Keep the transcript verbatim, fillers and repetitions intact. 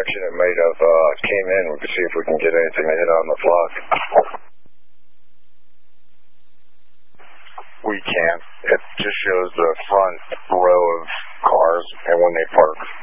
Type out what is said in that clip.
direction it might have uh, came in. We can see if we can get anything to hit on the flock. We can't. It just shows the front row of cars and when they park.